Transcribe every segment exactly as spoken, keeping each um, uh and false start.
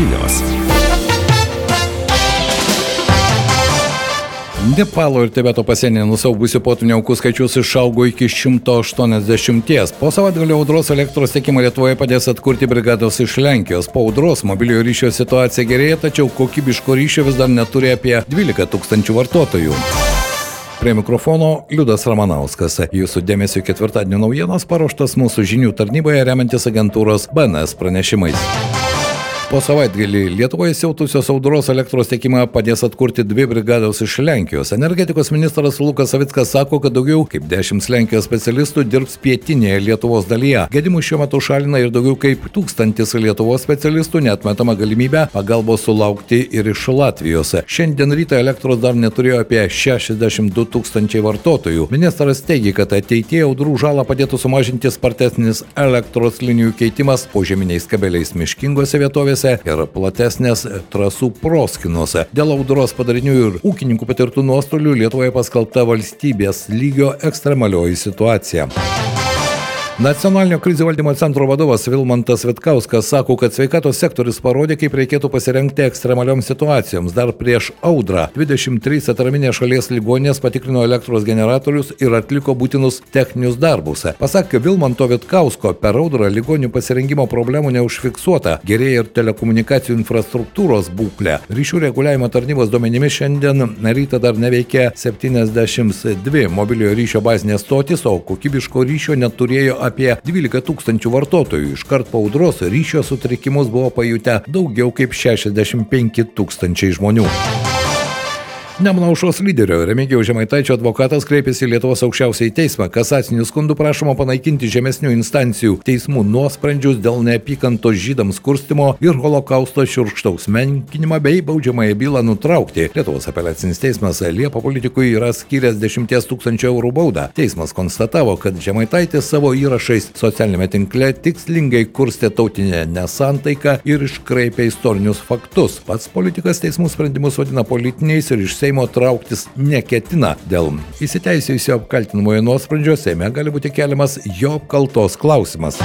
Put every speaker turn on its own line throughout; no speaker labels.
žinios. Nepalo ir Tibeto pasienyje nusiaubusių potvynių aukų skaičius išaugo iki šimto aštuoniasdešimties. Po savaitgalio audros elektros tiekimą Lietuvoje padės atkurti brigados iš Lenkijos. Po audros mobiliojo ryšio situacija gerėja, tačiau kokybiško ryšio vis dar neturi apie dvylika tūkstančių vartotojų. Prie mikrofono Liudas Ramanauskas. Jūsų dėmesio ketvirtadienio naujienos paruoštas mūsų žinių tarnyboje remiantis agentūros B N S pranešimais. Po savaitgalį Lietuvoje siautusios audros elektros tiekimą padės atkurti dvi brigados iš Lenkijos. Energetikos ministras Lukas Savickas sako, kad daugiau kaip dešimt Lenkijos specialistų dirbs pietinėje Lietuvos dalyje. Gedimų šiuo metu šalina ir daugiau kaip tūkstantis Lietuvos specialistų, neatmetama galimybė pagalbos sulaukti ir iš Latvijos. Šiandien rytą elektros dar neturėjo apie šešiasdešimt du tūkstančiai vartotojų. Ministras teigia, kad ateityje audrų žalą padėtų sumažinti spartesnis elektros linijų keitimas požeminiais kabeliais miškingose vietovėse ir platesnės trasų proskynose. Dėl audros padarinių ir ūkininkų patirtų nuostolių Lietuvoje paskelbta valstybės lygio ekstremalioji situacija. Nacionalinio krizių valdymo centro vadovas Vilmantas Vitkauskas sako, kad sveikatos sektorius parodė, kaip reikėtų pasirengti ekstremalioms situacijoms. Dar prieš audrą dvidešimt trys atraminės šalies ligoninės patikrino elektros generatorius ir atliko būtinus techninius darbus. Pasak Vilmanto Vitkausko, per audrą ligonių pasirengimo problemų neužfiksuota. Gerėja ir telekomunikacijų infrastruktūros būklė. Ryšių reguliavimo tarnybos duomenimis šiandien rytą dar neveikia septyniasdešimt dvi mobiliojo ryšio bazinės stotys, o kokybiško ryšio neturėjo apie dvylika tūkstančių vartotojų. Iškart po audros ryšio sutrikimus buvo pajutę daugiau kaip šešiasdešimt penki tūkstančiai žmonių. Nemuno aušros lyderio Remigijaus Žemaitaičio advokatas kreipėsi į Lietuvos aukščiausiąjį teismą. Kasaciniu skundu prašoma panaikinti žemesnių instancijų teismų nuosprendžius dėl neapykantos žydams kurstymo ir holokausto šiurkštaus menkinimą bei baudžiamąją bylą nutraukti. Lietuvos apeliacinis teismas Liepą politikui yra skyręs dešimties tūkstančių eurų baudą. Teismas konstatavo, kad Žemaitaitis savo įrašais socialinėme tinkle tikslingai kurstė tautinę nesantaiką ir iškraipė istorinius faktus. Pats politikas teismų sprendimus vadina politiniais ir iš Seimo trauktis neketina. Dėl įsiteisėjusio apkaltinamojo nuosprendžio Seime gali būti keliamas jo apkaltos klausimas.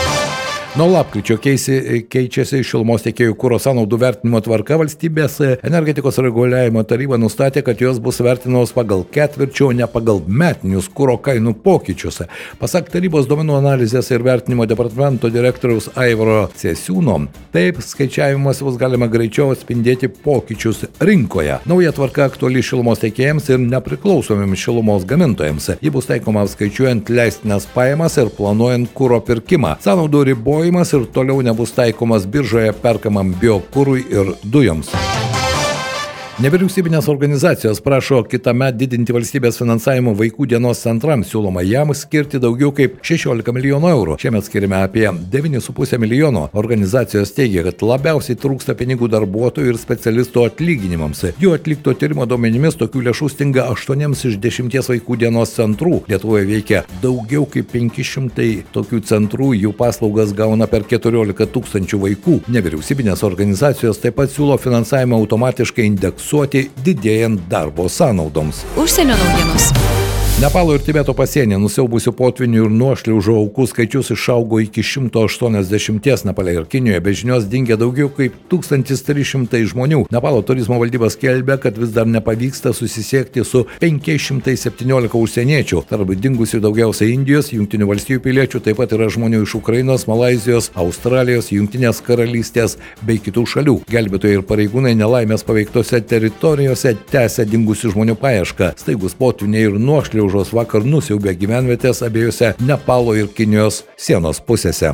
Nuo lapkričio keisi, keičiasi šilumos tiekėjų kuro sąnaudų vertinimo tvarka. Valstybės energetikos reguliavimo taryba nustatė, kad jos bus vertinamos pagal ketvirčio, o ne pagal metinius kuro kainų pokyčius. Pasak tarybos duomenų analizės ir vertinimo departamento direktoriaus Aivaro Cesiūno, taip skaičiavimas bus galima greičiau atspindėti pokyčius rinkoje. Nauja tvarka aktuali šilumos tiekėjams ir nepriklausomiems šilumos gamintojams. Ji bus taikoma skaičiuojant leistinas pajamas ir planuojant kuro pirkimą. Sąnaudų ribojimas ir toliau nebus taikomas biržoje perkamam biokurui ir dujoms. Nevyriausybinės organizacijos prašo kitąmet didinti valstybės finansavimo vaikų dienos centrams, siūloma jam skirti daugiau kaip šešiolika milijonų eurų. Šiemet skirime apie devynis su puse milijono. Organizacijos teigia, kad labiausiai trūksta pinigų darbuotojų ir specialistų atlyginimams. Jų atlikto tyrimo duomenimis tokių lėšų stinga aštuoniems iš dešimties vaikų dienos centrų. Lietuvoje veikia daugiau kaip penki šimtai tokių centrų, jų paslaugas gauna per keturiolika tūkstančių vaikų. Nevyriausybinės organizacijos taip pat siūlo finansavimą automatiškai indeksuoti didėjant darbo sąnaudoms.
Užsienio naujienos.
Nepalo ir Tibeto pasienyje nusiaubusių potvynių ir nuošliaužų aukų skaičius išaugo iki šimto aštuoniasdešimties. Nepale ir Kinijoje be žinios dingė daugiau kaip tūkstantis trys šimtai žmonių. Nepalo turizmo valdyba skelbia, kad vis dar nepavyksta susisiekti su penki šimtai septyniolika užsieniečių. Tarp dingusių daugiausiai Indijos, Jungtinių valstijų piliečių, taip pat yra žmonių iš Ukrainos, Malaizijos, Australijos, Jungtinės karalystės bei kitų šalių. Gelbėtojai ir pareigūnai nelaimės paveiktose teritorijose tęsia dingusių žmonių paiešką. Staigus potvyniai ir nuošliaužos vakar nusiaubė gyvenvietės abiejose Nepalo ir Kinijos sienos pusėse.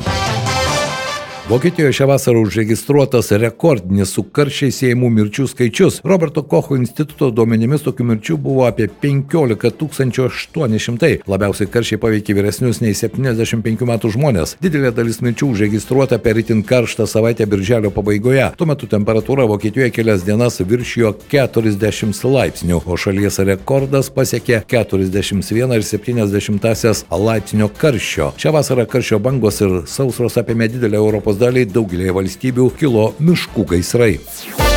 Vokietijoje šią vasarą užregistruotas rekordinis su karščiais siejamų mirčių skaičius. Roberto Kocho instituto duomenimis tokių mirčių buvo apie penkiolika tūkstančių aštuoni šimtai. Labiausiai karščiai paveikė vyresnius nei septyniasdešimt penkių metų žmonės. Didelė dalis mirčių užregistruota per itin karštą savaitę birželio pabaigoje. Tuo metu temperatūra Vokietijoje kelias dienas viršijo keturiasdešimt laipsnių, o šalies rekordas pasiekė keturiasdešimt vieną ir septyniasdešimtąsias laipsnio karščio. Šią vasarą karščio bangos ir sausros apėmė didelę Europos daliai, daugelėje valstybių kilo miškų gaisrai.